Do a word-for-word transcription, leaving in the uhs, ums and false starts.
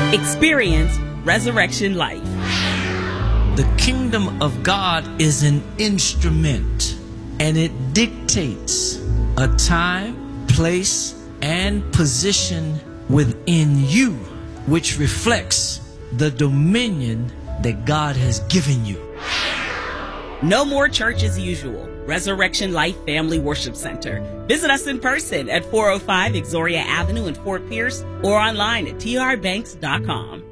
Experience resurrection life. The kingdom of God is an instrument, and it dictates a time, place, and position within you, which reflects the dominion that God has given you. No more church as usual. Resurrection Life Family Worship Center. Visit us in person at four oh five Exoria Avenue in Fort Pierce or online at t r banks dot com.